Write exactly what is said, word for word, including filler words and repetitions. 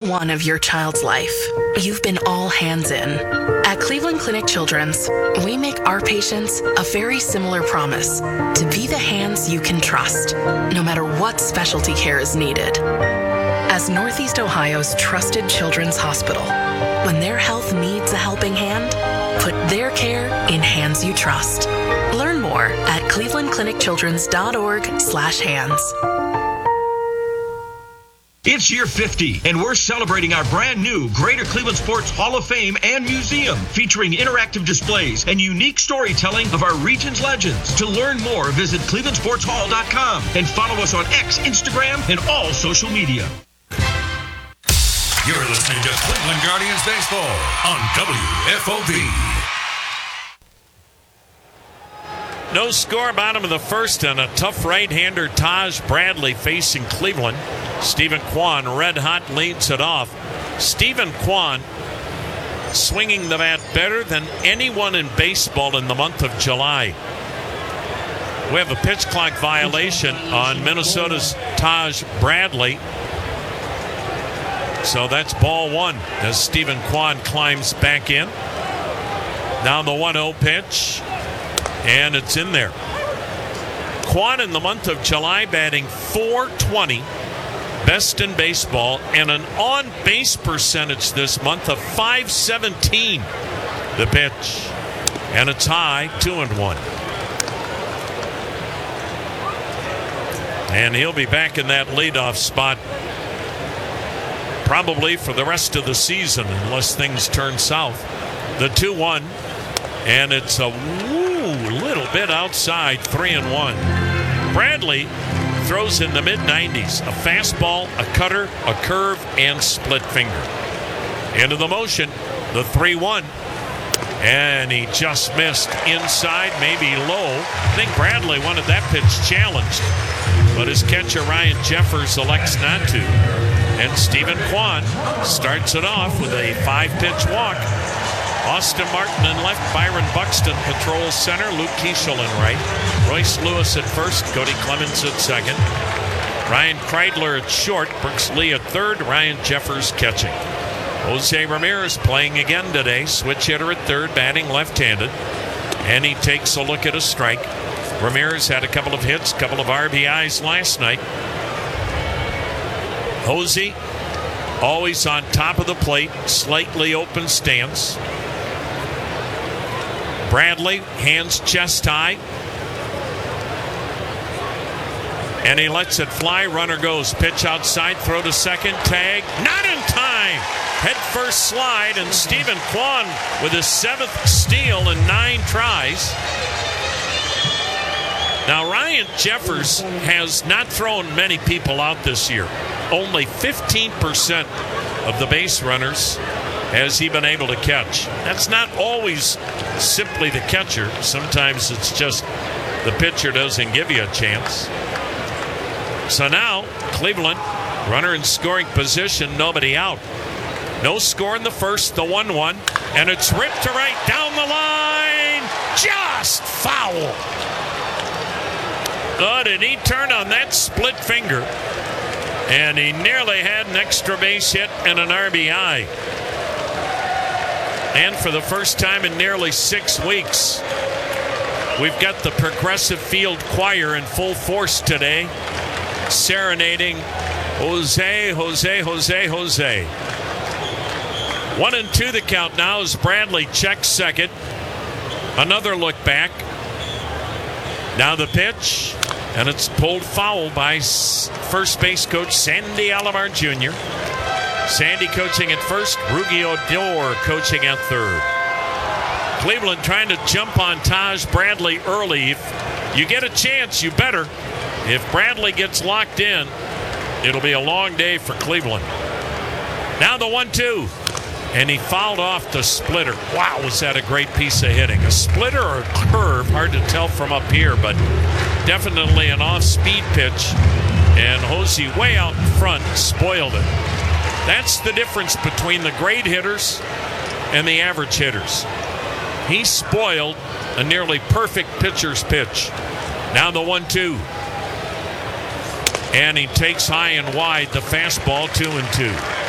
one of your child's life, you've been all hands in. At Cleveland Clinic Children's, we make our patients a very similar promise to be the hands you can trust, no matter what specialty care is needed. As Northeast Ohio's trusted children's hospital, when their health needs a helping hand, put their care in hands you trust. Learn more at cleveland clinic children's dot org slash hands. It's year fifty, and we're celebrating our brand new Greater Cleveland Sports Hall of Fame and Museum, featuring interactive displays and unique storytelling of our region's legends. To learn more, visit cleveland sports hall dot com and follow us on X, Instagram, and all social media. You're listening to Cleveland Guardians Baseball on W F O B. No score, bottom of the first, and a tough right-hander, Taj Bradley, facing Cleveland. Stephen Kwan, red hot, leads it off. Stephen Kwan swinging the bat better than anyone in baseball in the month of July. We have a pitch clock violation on Minnesota's Taj Bradley. So that's ball one as Stephen Kwan climbs back in. Now the one oh pitch, and it's in there. Kwan in the month of July batting four twenty, best in baseball, and an on-base percentage this month of five seventeen. The pitch, and it's high, two and one. And he'll be back in that leadoff spot probably for the rest of the season unless things turn south. The two one, and it's a woo, little bit outside, three and one. Bradley throws in the mid nineties, a fastball, a cutter, a curve, and split finger. Into the motion, the three one, and he just missed inside, maybe low. I think Bradley wanted that pitch challenged, but his catcher Ryan Jeffers elects not to. And Stephen Kwan starts it off with a five-pitch walk. Austin Martin in left, Byron Buxton patrols center, Luke Keeschel in right, Royce Lewis at first, Cody Clemens at second, Ryan Kreidler at short, Brooks Lee at third, Ryan Jeffers catching. Jose Ramirez playing again today, switch hitter at third, batting left-handed, and he takes a look at a strike. Ramirez had a couple of hits, couple of R B Is last night. Jose always on top of the plate, slightly open stance. Bradley, hands chest high. And he lets it fly. Runner goes. Pitch outside. Throw to second. Tag. Not in time. Head first slide. And Stephen Kwan with his seventh steal in nine tries. Now, Ryan Jeffers has not thrown many people out this year. Only fifteen percent of the base runners has he been able to catch. That's not always simply the catcher. Sometimes it's just the pitcher doesn't give you a chance. So now, Cleveland, runner in scoring position, nobody out. No score in the first, the one one, and it's ripped to right down the line. Just foul. Good, and he turned on that split finger, and he nearly had an extra base hit and an R B I. And for the first time in nearly six weeks, we've got the Progressive Field Choir in full force today, serenading Jose, Jose, Jose, Jose. One and two the count now as Bradley checks second. Another look back. Now the pitch, and it's pulled foul by first base coach Sandy Alomar Junior Sandy coaching at first, Rugi Odor coaching at third. Cleveland trying to jump on Taj Bradley early. If you get a chance, you better. If Bradley gets locked in, it'll be a long day for Cleveland. Now the one two. And he fouled off the splitter. Wow, was that a great piece of hitting. A splitter or a curve, hard to tell from up here, but definitely an off-speed pitch. And Jose way out in front spoiled it. That's the difference between the great hitters and the average hitters. He spoiled a nearly perfect pitcher's pitch. Now the one two. And he takes high and wide the fastball, two and two.